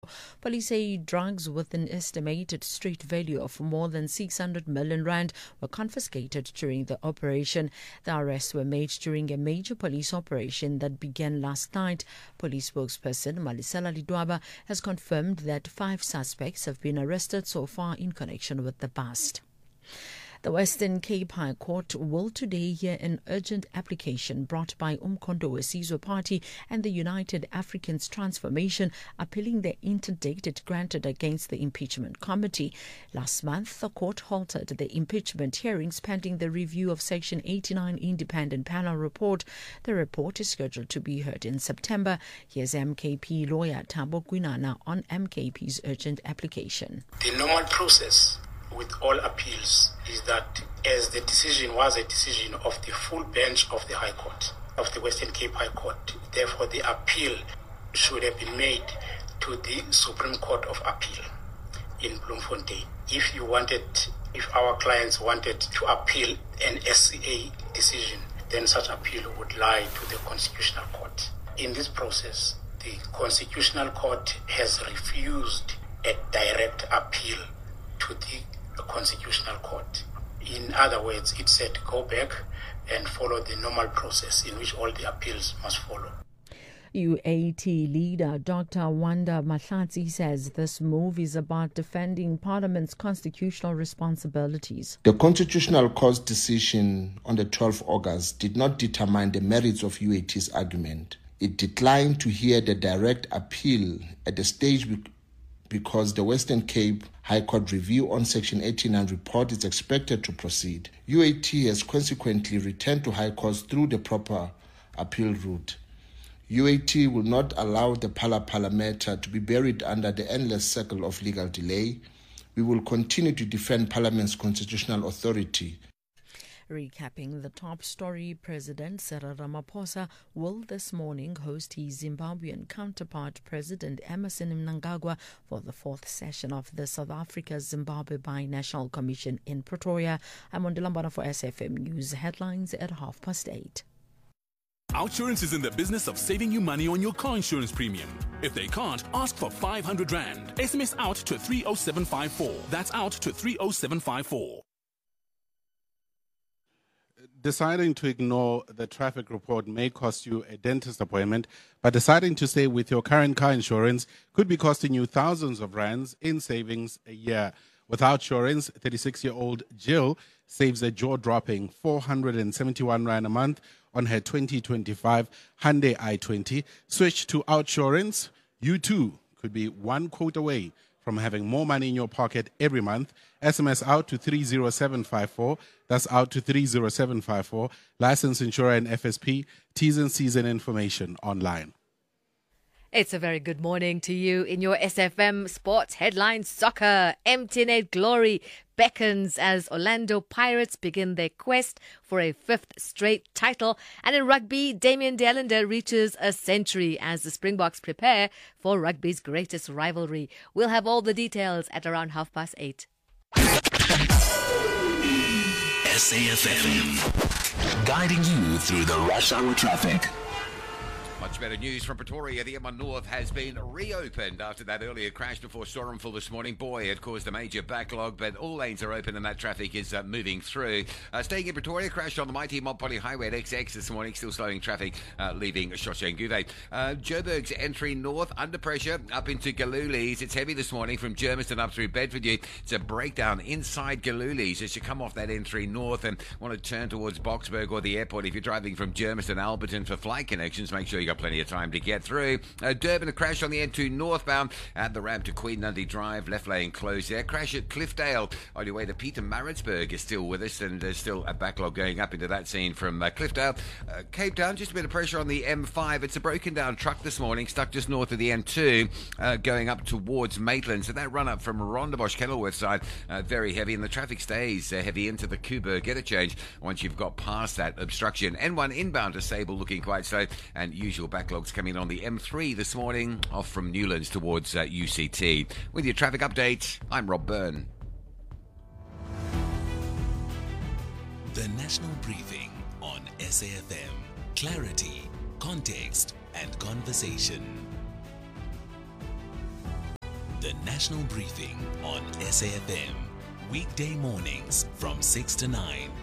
Police say drugs with an estimated street value of more than 600 million rand were confiscated during the operation. The arrests were made during a major police operation that began last night. Police spokesperson Malisela Lidwaba has confirmed that 5 suspects have been arrested so far in connection with the bust. The Western Cape High Court will today hear an urgent application brought by Umkhonto weSizwe Party and the United Africans Transformation, appealing the interdict it granted against the impeachment committee. Last month, the court halted the impeachment hearings pending the review of Section 89 independent panel report. The report is scheduled to be heard in September. Here's MKP lawyer Thabo Gwinana on MKP's urgent application. The normal process with all appeals is that as the decision was a decision of the full bench of the High Court, of the Western Cape High Court, therefore the appeal should have been made to the Supreme Court of Appeal in Bloemfontein. If our clients wanted to appeal an SCA decision, then such appeal would lie to the Constitutional Court. In this process, the Constitutional Court has refused a direct appeal to the Constitutional Court. In other words, it said go back and follow the normal process in which all the appeals must follow. UAT leader Dr. Wanda Mahlatsi says this move is about defending Parliament's constitutional responsibilities. The Constitutional Court's decision on the 12th of August did not determine the merits of UAT's argument. It declined to hear the direct appeal at the stage because the Western Cape High Court review on Section 89 report is expected to proceed. UAT has consequently returned to High Court through the proper appeal route. UAT will not allow the Phala matter to be buried under the endless circle of legal delay. We will continue to defend Parliament's constitutional authority. Recapping the top story, President Cyril Ramaphosa will this morning host his Zimbabwean counterpart, President Emmerson Mnangagwa, for the 4th session of the South Africa-Zimbabwe Binational Commission in Pretoria. I'm on Dilambana for SFM News headlines at 8:30. OUTsurance is in the business of saving you money on your car insurance premium. If they can't, ask for 500 Rand. SMS out to 30754. That's out to 30754. Deciding to ignore the traffic report may cost you a dentist appointment, but deciding to stay with your current car insurance could be costing you thousands of rands in savings a year. With OUTsurance, 36-year-old Jill saves a jaw-dropping 471 Rand a month on her 2025 Hyundai i20. Switch to OUTsurance. You too could be one quote away from having more money in your pocket every month. SMS out to 30754. That's out to 30754. Licensed insurer and FSP. T's and C's and information online. It's a very good morning to you in your SFM Sports Headline Soccer. MTN Glory beckons as Orlando Pirates begin their quest for a 5th straight title. And in rugby, Damian Dellander reaches a century as the Springboks prepare for rugby's greatest rivalry. We'll have all the details at around 8:30. SAFM, guiding you through the rush hour traffic. Much better news from Pretoria. The M1 North has been reopened after that earlier crash before Sorrumful this morning. Boy, it caused a major backlog, but all lanes are open and that traffic is moving through. Staying in Pretoria, crashed on the mighty Mont Poly Highway at XX this morning, still slowing traffic leaving Shoshenguve. Joburg's entry north, under pressure, up into Galulis. It's heavy this morning from Germiston up through Bedfordview. It's a breakdown inside Galulis as you come off that entry north and want to turn towards Boksburg or the airport. If you're driving from Germiston, Alberton for flight connections, make sure you got plenty of time to get through. Durban, a crash on the N2 northbound at the ramp to Queen Nundy Drive, left lane closed there. Crash at Cliffdale on your way to Pietermaritzburg is still with us, and there's still a backlog going up into that scene from Cliffdale. Cape Town, just a bit of pressure on the M5. It's a broken down truck this morning, stuck just north of the N2, going up towards Maitland. So that run up from Rondebosch Kenilworth side, very heavy, and the traffic stays heavy into the Kuiper interchange once you've got past that obstruction. N1 inbound to Sable looking quite slow, and usual backlogs coming on the M3 this morning, off from Newlands towards UCT. With your traffic update, I'm Rob Byrne. The National Briefing on SAFM. Clarity, context, and conversation. The National Briefing on SAFM. Weekday mornings from 6 to 9.